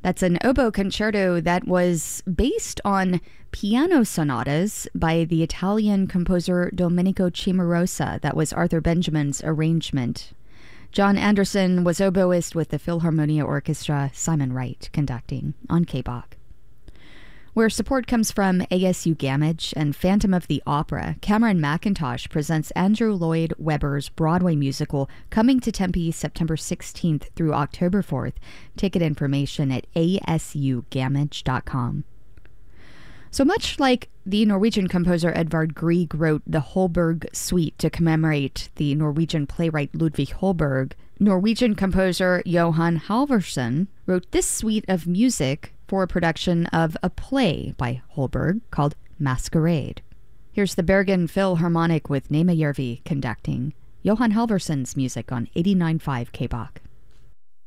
That's an oboe concerto that was based on piano sonatas by the Italian composer Domenico Cimarosa. That was Arthur Benjamin's arrangement. John Anderson was oboist with the Philharmonia Orchestra, Simon Wright conducting on KBOC. Where support comes from ASU Gamage and Phantom of the Opera, Cameron McIntosh presents Andrew Lloyd Webber's Broadway musical coming to Tempe September 16th through October 4th. Ticket information at asugamage.com. So much like the Norwegian composer Edvard Grieg wrote the Holberg Suite to commemorate the Norwegian playwright Ludvig Holberg, Norwegian composer Johan Halvorsen wrote this suite of music for a production of a play by Holberg called Masquerade. Here's the Bergen Philharmonic with Nema Järvi conducting Johan Halvorsen's music on 89.5 KBOC.